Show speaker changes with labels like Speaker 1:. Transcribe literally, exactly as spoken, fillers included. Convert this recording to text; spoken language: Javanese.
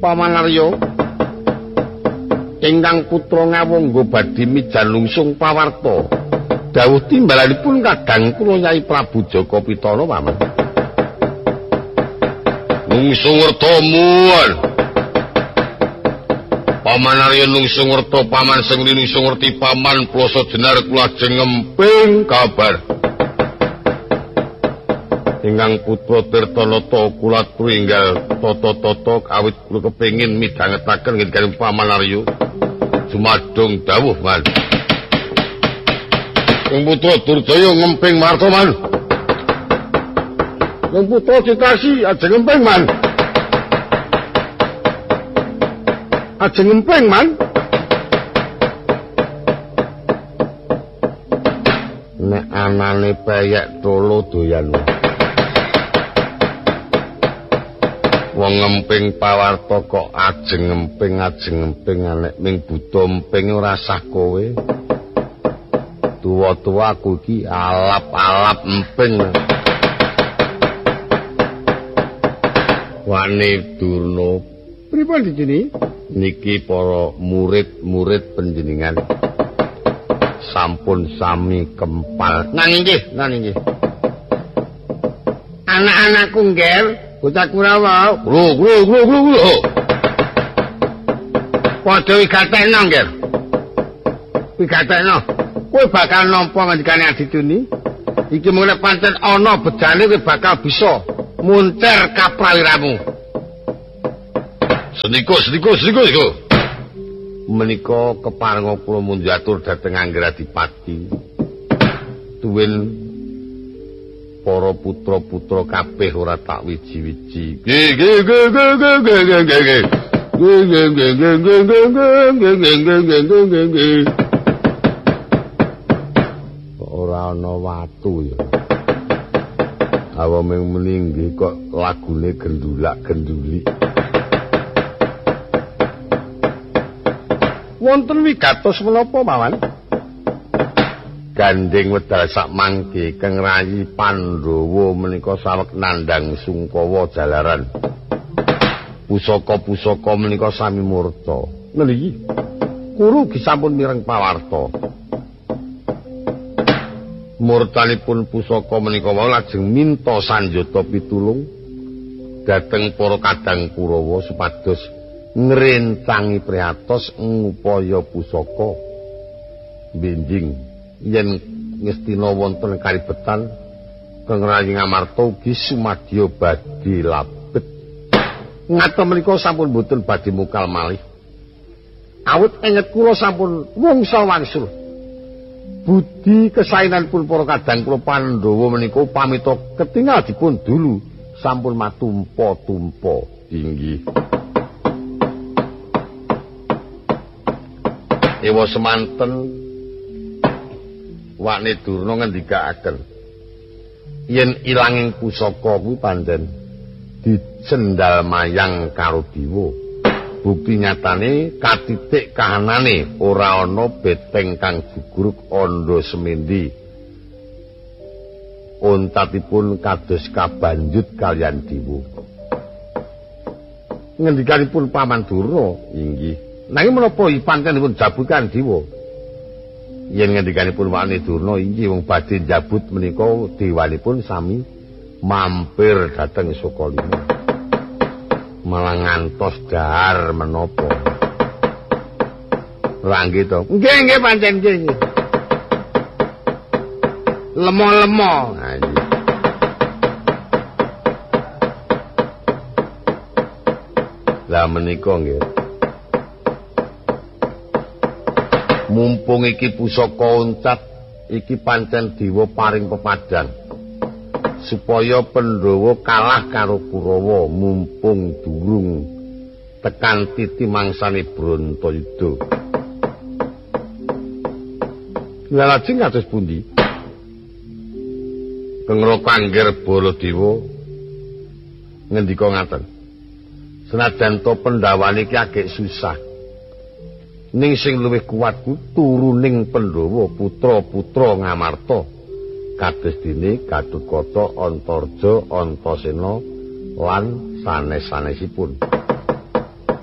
Speaker 1: Paman Arya ingkang putra ngawangga badhe mijan lungsung pawarta dawuh timbalanipun kadang kula Nyai Prabu Jaka Pitana Paman. Lungsung werta muwon Paman Arya lungsung werta Paman sing lungsung ngerti Paman plasa jenar kula ajeng ngemping kabar ingkang putra Tirtanata kula tunggal tata-tata awit kula kepengin midhangetaken ngendikaning Paman Arya jumadung dawuh man ing putra Durjaya ngemping marta man ing putra Citrasi ajeng ngemping man ajeng ngemping man nek anane peyek tolo doyan wong ngemping pawarta kok ajeng ngemping ajeng ngemping nek ming buta emping ora sah kowe tuwa-tuwa aku iki alap-alap emping Wani Durna pripun dijeni niki para murid-murid panjenengan sampun sami kempal nang nggih nang nggih anak-anakku nggih bocah Kurawa. Lho, lho, lho, lho, lho. Padha wigatekno, Nggih. Wigatekno. Kowe bakal nampa ngendikane Adituni? Iki mung nek pancen ana bejane kowe bakal bisa muncer kaprawiramu. Seniko, seniko, seniko, seniko. Menika keparenga kula munjatur dhateng Anggadipati. Tuwin para putra-putra kabeh ora tak wiji-wiji. Ge ge ge ge ge ge ge ge ge. Ge ge ge ge ge ge ge ge ge ge ge ge ge. Ora ana watu ya. Awa mung meninggi kok lagune gendulak-genduli. Wonten wigatos menapa mawon? Gandeng wedal sak mangke Kang Rayi Pandhawa menika saweg nandhang Sungkawa jalaran. Pusaka-pusaka menika sami murta. Nggih. Kuru sampun mireng pawarta. Murtanipun pusaka menika wau lajeng minta sanjata pitulung dhateng para kadang Kurawa supados ngrencangi priatos ngupaya pusaka benjing. Yen ngestina wonten karibetan Kang Rayi Ngamarta ugi sumadya badhe labet. Ngata menika sampun boten badhe mukal malih. Awit enget kula sampun wangsa wangsul. Budi kesaenanipun para kadang kula Pandhawa menika pamita ketingal dipun dulu sampun matumpa-tumpa inggih. Ewa semanten Wani Durna ngendikaaken yen ilanging pusaka kuwi pancen dicendal mayang karo Dewa. Bukti nyatane katitik kahanane ora ana beteng kang jugruk anda semindi. Ontatipun kados kabanjut kaliyan Dewa. Ngendikanipun Paman Durna inggih. Nanging menapa pancen jabukan Dewa? Yen ngendikanipun Wani Durna inggih wong badhe njabut menika dewanipun sami mampir dhateng Sukalima. Malah ngantos dahar menapa. Lah nggih to. Nggih nggih pancen nggih. Lemo-lemo. Nah iki. Lah menika nggih. Mumpung iki pusaka oncat iki pancen Dewa paring pepadang supaya Pandhawa kalah karo Kurawa mumpung durung tekan titi mangsane Brantayuda. Lah lajeng kados pundi? Kengra Pangger Baladewa ngendika ngaten. Senajan to Pandhawane iki agek susah. Ning sing luwih kuat ku turuning Pandhawa putra-putra Ngamarta kados dene Gatotkaca, Antarja, Antasena lan sanes-sanesipun.